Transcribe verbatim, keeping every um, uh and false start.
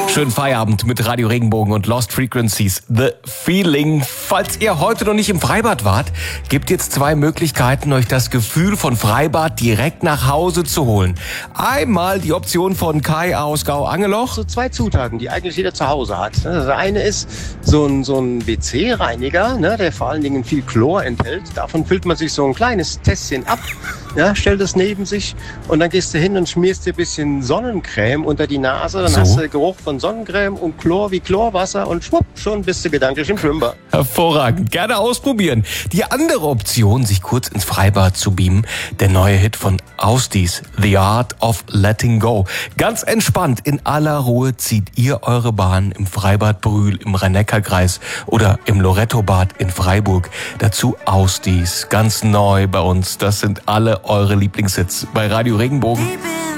Schönen Feierabend mit Radio Regenbogen und Lost Frequencies. The Feeling. Falls ihr heute noch nicht im Freibad wart, gibt jetzt zwei Möglichkeiten, euch das Gefühl von Freibad direkt nach Hause zu holen. Einmal die Option von Kai aus Gau-Angeloch. So zwei Zutaten, die eigentlich jeder zu Hause hat. Das eine ist so ein, so ein W C-Reiniger, ne, der vor allen Dingen viel Chlor enthält. Davon füllt man sich so ein kleines Tässchen ab, ja, stellt es neben sich und dann gehst du hin und schmierst dir ein bisschen Sonnencreme unter die Nase. Dann So. hast du den Geruch von Sonnencreme und Chlor wie Chlorwasser und schwupp, schon bist du gedanklich im Schwimmbad. Hervorragend, gerne ausprobieren. Die andere Option, sich kurz ins Freibad zu beamen, der neue Hit von Austis, The Art of Letting Go. Ganz entspannt, in aller Ruhe zieht ihr eure Bahn im Freibad Brühl im Rhein-Neckar-Kreis oder im Loretto-Bad in Freiburg. Dazu Austis, ganz neu bei uns. Das sind alle eure Lieblingshits bei Radio Regenbogen.